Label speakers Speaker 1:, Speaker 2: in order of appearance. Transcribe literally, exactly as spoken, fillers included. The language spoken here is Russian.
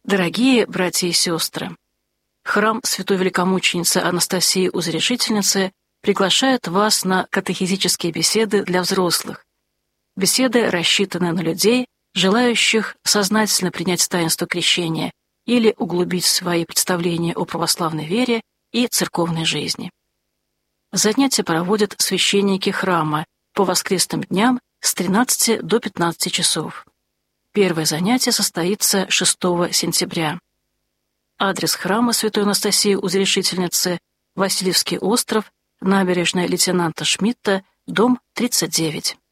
Speaker 1: Дорогие братья и сестры, храм Святой Великомученицы Анастасии Узрешительницы приглашает вас на катехизические беседы для взрослых. Беседы рассчитаны на людей, желающих сознательно принять таинство крещения или углубить свои представления о православной вере и церковной жизни. Занятия проводят священники храма по воскресным дням с тринадцати до пятнадцати часов. Первое занятие состоится шестого сентября. Адрес храма Святой Анастасии Узрешительницы — Васильевский остров, набережная лейтенанта Шмидта, дом тридцать девять.